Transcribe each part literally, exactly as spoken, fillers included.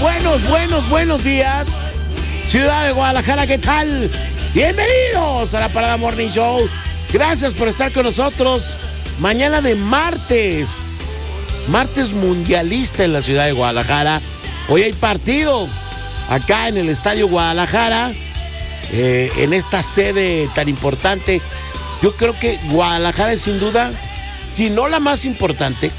buenos, buenos, buenos días. Ciudad de Guadalajara, ¿qué tal? Bienvenidos a la Parada Morning Show. Gracias por estar con nosotros. Mañana de martes, martes mundialista en la ciudad de Guadalajara. Hoy hay partido acá en el Estadio Guadalajara, eh, en esta sede tan importante. Yo creo que Guadalajara es sin duda, si no la más importante,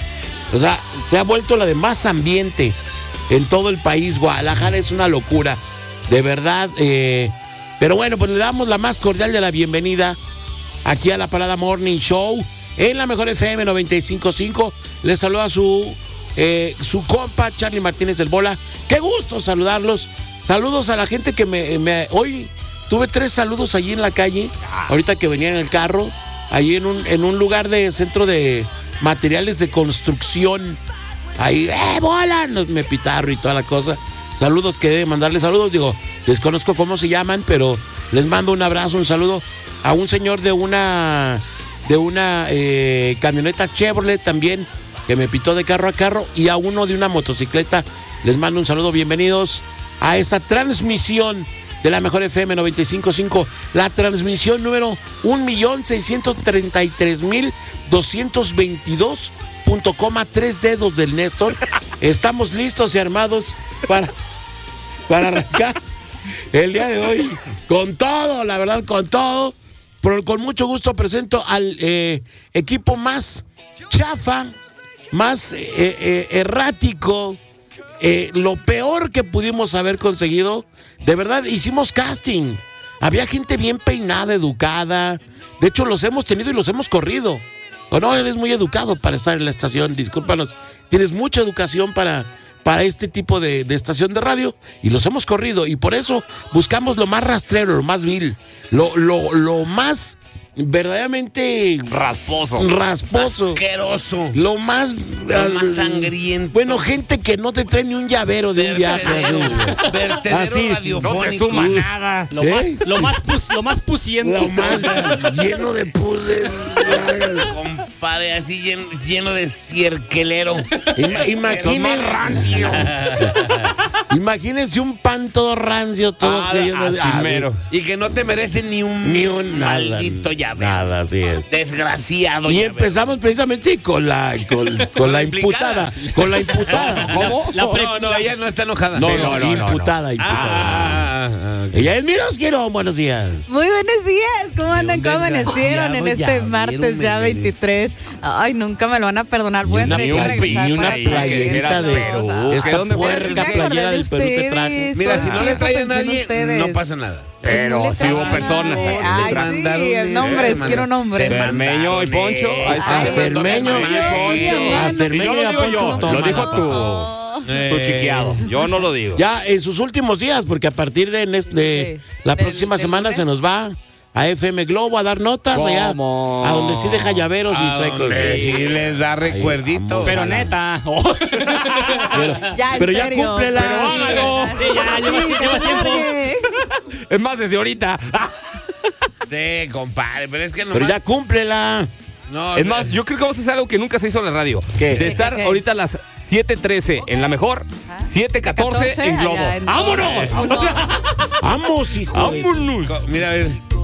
o sea, se ha vuelto la de más ambiente en todo el país. Guadalajara es una locura, de verdad. Eh, pero bueno, pues le damos la más cordial de la bienvenida aquí a la Parada Morning Show en la mejor F M noventa y cinco punto cinco. Les saluda su, eh, su compa Charlie Martínez del Bola. Qué gusto saludarlos. Saludos a la gente que me, me hoy tuve tres saludos allí en la calle, ahorita que venía en el carro, allí en un, en un lugar de centro de materiales de construcción. Ahí, ¡eh, Bola! Nos, me pitarro y toda la cosa. Saludos, que deben mandarles saludos. Digo, desconozco cómo se llaman, pero les mando un abrazo, un saludo a un señor de una de una eh, camioneta Chevrolet también, que me pitó de carro a carro, y a uno de una motocicleta. Les mando un saludo, bienvenidos a esta transmisión de la mejor F M noventa y cinco punto cinco, la transmisión número un millón seiscientos treinta y tres mil doscientos veintidós punto coma tres dedos del Néstor. Estamos listos y armados para, para arrancar el día de hoy con todo, la verdad, con todo. Pero con mucho gusto presento al eh, equipo más chafa, más eh, eh, errático, eh, lo peor que pudimos haber conseguido. De verdad, hicimos casting. Había gente bien peinada, educada. De hecho, los hemos tenido y los hemos corrido. O no, eres muy educado para estar en la estación, discúlpanos. Tienes mucha educación para, para este tipo de, de estación de radio y los hemos corrido. Y por eso buscamos lo más rastrero, lo más vil, lo, lo, lo más verdaderamente rasposo, rasposo, asqueroso, lo más, lo más sangriento. Bueno, gente que no te trae ni un llavero de un viaje. Vertedero así, radiofónico. No te suma nada. Lo ¿Eh? más, lo más, pus, lo más pusiento. Lo más lleno de pus de... Compadre, así lleno, lleno de estierquelero. Ima, imagínense rancio. Imagínense un pan todo rancio, todo Ah, lleno de... así mero. Y que no te merece ni un, Ni un maldito nada, llavero. Nada, así es. Desgraciado. Y llavero. empezamos precisamente con la con, con la imputada, con la imputada. ¿Cómo? La pre- no, no, ella no está enojada. No, Pero- no, no, imputada, imputada. Ah, ah, ok. Ella es Miros Quiero, buenos días. Muy buenos días, ¿cómo andan? ¿Cómo amanecieron en este llavero, martes ya veintitrés? Ay, nunca me lo van a perdonar, voy a Ni tener una- que regresar ni una para playerita de Perú. esta ¿Dónde fue? puerca Sí me acordé playera de del Perú te ustedes. traje. Mira, si no le trae a Pensé en nadie, ustedes. no pasa nada. Pero No le sí hubo traen personas. nada. aquí. Ay, mandaron sí, el- nombres, te quiero mandaron- nombres. te Cermeño y Poncho. Ahí está. A Cermeño Ay, y hermano. a Cermeño Y no y lo a digo Poncho. yo, toma lo dijo la- tú. Eh. Tu chiqueado. Yo no lo digo. Ya en sus últimos días, porque a partir de, nes- de Sí. la Del- próxima del semana lunes. se nos va a F M Globo a dar notas allá, ¿Cómo? a donde sí deja llaveros y A trae donde cosas. sí les da recuerdito. Pero neta. Pero, Ya, en pero ya serio. cúmplela. Pero hágalo. Sí, ya, llevas, Sí, que llevas se tiempo. largue. Es más, desde ahorita. Sí, compadre, pero es que no Pero ya cúmplela. no, Es o sea, más, yo creo que vamos a hacer algo que nunca se hizo en la radio. ¿Qué? De estar ¿Qué, qué? ahorita a las siete trece en la mejor, siete catorce en Globo. allá en- ¡Vámonos! Vámonos. Vamos, hijo. de- ¡Vámonos! co- mira, a ver,